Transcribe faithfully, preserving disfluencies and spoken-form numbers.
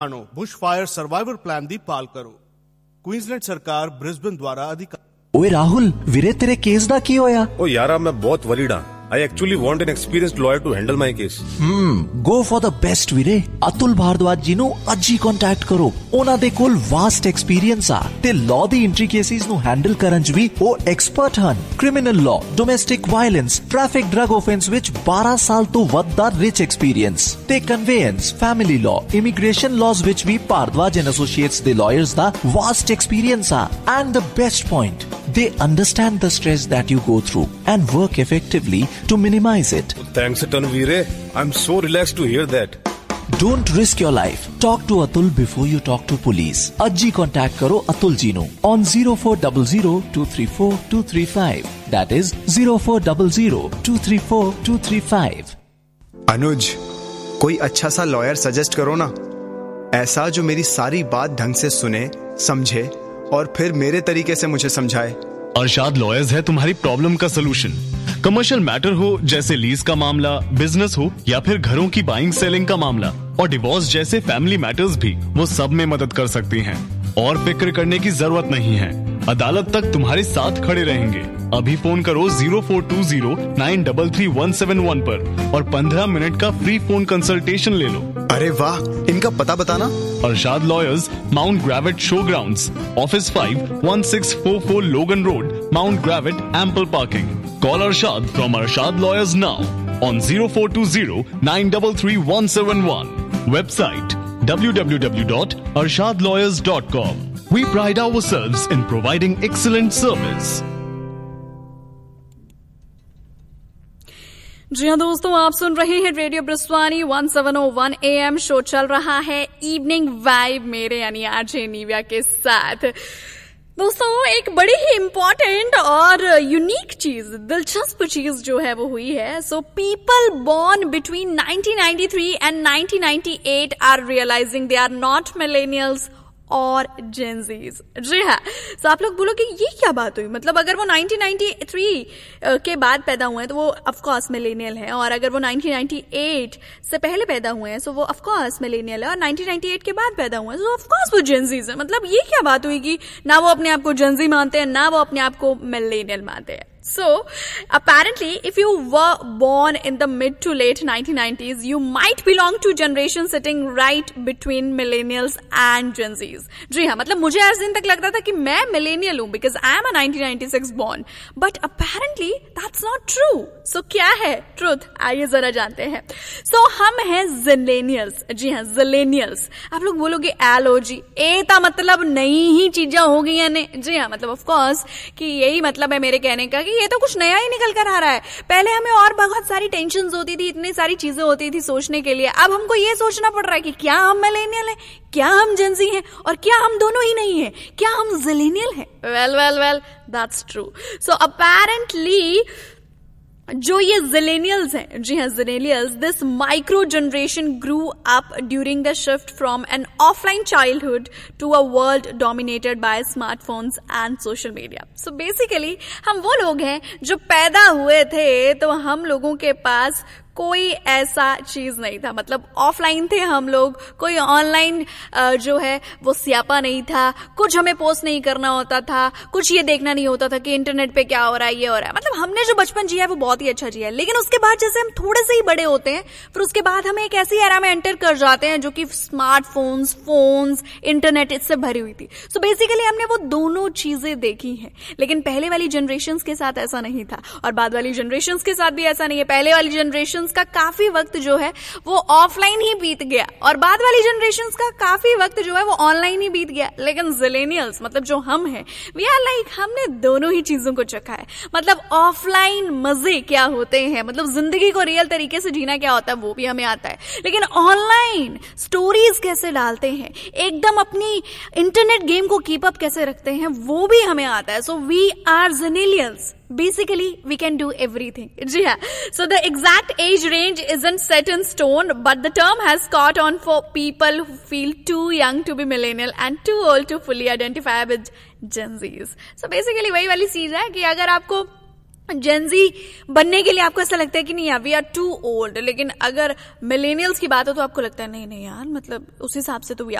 Bush fire survivor plan दी पाल करो। Queensland सरकार Brisbane द्वारा अधिकार। ओए राहुल वीरे तेरे केस दा की होया? ओ यारा मैं बहुत वरीड हां। I actually want an experienced lawyer to handle my case. Hmm, go for the best ਵੀਰੇ। ਅਤੁਲ ਭਾਰਦਵਾਜ ਜੀ ਨੂੰ ਅੱਜ ਹੀ ਕੰਟੈਕਟ ਕਰੋ। ਉਹਨਾਂ ਦੇ ਕੋਲ ਵਾਸਟ ਐਕਸਪੀਰੀਅੰਸ ਆ ਤੇ ਲਾਅ ਦੀ ਐਂਟਰੀ ਕੇਸਿਸ ਨੂੰ ਹੈਂਡਲ ਕਰਨ 'ਚ ਵੀ ਉਹ ਐਕਸਪਰਟ ਹਨ। Criminal law, domestic violence, traffic drug offence ਵਿੱਚ ਬਾਰਾਂ ਸਾਲ ਤੋਂ ਵੱਧ ਦਾ ਰਿਚ ਐਕਸਪੀਰੀਅੰਸ ਤੇ ਕਨਵੇਅੰਸ, ਫੈਮਿਲੀ ਲਾਅ, ਇਮੀਗ੍ਰੇਸ਼ਨ ਲਾਜ਼ ਵਿੱਚ ਵੀ ਭਾਰਦਵਾਜ ਐਂਡ ਐਸੋਸੀਏਟਸ ਦੇ ਲਾਇਰਸ ਦਾ ਵਾਸਟ ਐਕਸਪੀਰੀਅੰਸ ਆ। And the best point, they understand the stress that you go through and work effectively to minimize it. Thanks a ton, Veere. I'm so relaxed to hear that. Don't risk your life. Talk to Atul before you talk to police. Ajji contact karo Atul ji nu on zero four zero zero two three four two three five. That is zero four zero zero two three four two three five. अनुज, कोई अच्छा सा lawyer suggest करो ना, ऐसा जो मेरी सारी बात ढंग से सुने, समझे और फिर मेरे तरीके से मुझे समझाए। अरशाद लॉयर्स है तुम्हारी प्रॉब्लम का सलूशन। कमर्शियल मैटर हो जैसे लीज का मामला, बिजनेस हो या फिर घरों की बाइंग सेलिंग का मामला और डिवोर्स जैसे फैमिली मैटर्स भी, वो सब में मदद कर सकती हैं। और फिक्र करने की जरूरत नहीं है, अदालत तक तुम्हारे साथ खड़े रहेंगे। अभी फोन करो zero four to zero nine three three one seven one पर और पंद्रह मिनट का फ्री फोन कंसल्टेशन ले लो। अरे वाह, इनका पता बताना। Arshad lawyers, mount ग्रेविट show grounds, office five one six four four लोगन road, mount ग्रेविट, ample parking. Call Arshad from Arshad Lawyers now on zero four two zero nine three three one seven one. Website w w w dot arshad lawyers dot com. We pride ourselves in providing excellent service. जी हाँ दोस्तों, आप सुन रहे हैं radio ब्रिस्वानी one seven O one A M. Show चल रहा है evening vibe मेरे यानी आरजे निव्या के साथ। दोस्तों, एक बड़ी ही इम्पोर्टेंट और यूनिक चीज, दिलचस्प चीज जो है वो हुई है। So people born between nineteen ninety three and nineteen ninety eight are realising they are not millennials और जेनजीज। जी हाँ, तो आप लोग बोलोगे ये क्या बात हुई? मतलब अगर वो नाइनटीन नाइंटी थ्री के बाद पैदा हुए हैं तो वो ऑफकोर्स मिलेनियल है, और अगर वो नाइनटीन नाइंटी एट से पहले पैदा हुए हैं तो वो ऑफकोर्स मिलेनियल है, और नाइनटीन नाइंटी एट के बाद पैदा हुए हैं तो ऑफकोर्स वो जेनजीज है। मतलब ये क्या बात हुई कि ना वो अपने आप को जेनजी मानते हैं, ना वो अपने आप को मिलेनियल मानते हैं। So, apparently, if you were born in the mid to late nineteen nineties, you might belong to generation sitting right between millennials and Gen Zs. जी हाँ, मतलब मुझे आज दिन तक लगता था कि मैं millennial हूँ because I am a nineteen ninety six born. But apparently, that's not true. So, क्या है truth? आइए जरा जानते हैं. So, हम हैं zillennials. जी हाँ, zillennials. आप लोग बोलोगे एलो जी, ए ता मतलब नई ही चीजें हो गई हैं। जी हाँ, मतलब of course कि यही मतलब है मेरे कहने का कि ये तो कुछ नया ही निकल कर आ रहा है। पहले हमें और बहुत सारी टेंशन्स होती थी, इतनी सारी चीजें होती थी सोचने के लिए। अब हमको ये सोचना पड़ रहा है कि क्या हम मिलेनियल हैं, क्या हम जेनजी हैं, और क्या हम दोनों ही नहीं हैं, क्या हम जिलेनियल हैं? Well well well, that's true. So apparently जो ये जिलेनियल्स हैं, जी हाँ zillennials, this micro generation grew up during the shift from an offline childhood to a world dominated by smartphones and social media. So basically हम वो लोग हैं जो पैदा हुए थे तो हम लोगों के पास कोई ऐसा चीज नहीं था, मतलब ऑफलाइन थे हम लोग, कोई ऑनलाइन जो है वो स्यापा नहीं था, कुछ हमें पोस्ट नहीं करना होता था, कुछ ये देखना नहीं होता था कि इंटरनेट पे क्या हो रहा है, ये हो रहा है। मतलब हमने जो बचपन जिया है वो बहुत ही अच्छा जिया है। लेकिन उसके बाद जैसे हम थोड़े से ही बड़े होते हैं, फिर उसके बाद हम एक ऐसी एरा में एंटर कर जाते हैं जो कि स्मार्टफोन्स, फोन्स, इंटरनेट इससे भरी हुई थी। सो so बेसिकली हमने वो दोनों चीजें देखी हैं। लेकिन पहले वाली जनरेशन के साथ ऐसा नहीं था, और बाद वाली जनरेशन के साथ भी ऐसा नहीं है। पहले वाली जनरेशन का काफी वक्त जो है वो ऑफलाइन ही बीत गया, और बाद वाली जनरेशंस का काफी वक्त जो है वो ऑनलाइन ही बीत गया। लेकिन जिलेनियल्स, मतलब जो हम हैं, वी आर लाइक हमने दोनों ही चीजों को चखा है। मतलब ऑफलाइन मजे क्या होते हैं, मतलब जिंदगी को रियल तरीके से जीना क्या होता है वो भी हमें आता है। लेकिन ऑनलाइन स्टोरीज कैसे डालते हैं, एकदम अपनी इंटरनेट गेम को कीप अप कैसे रखते हैं, वो भी हमें आता है। So we are zillennials. Basically, we can do everything. जी हाँ. So the exact age range isn't set in stone, but the term has caught on for people who feel too young to be millennial and too old to fully identify with Gen Zs. So basically वही वाली चीज है कि अगर आपको Gen Z बनने के लिए आपको ऐसा लगता है कि नहीं यार वी आर टू ओल्ड, लेकिन अगर मिलेनियल्स की बात हो तो आपको लगता है नहीं नहीं यार मतलब उस हिसाब से तो वी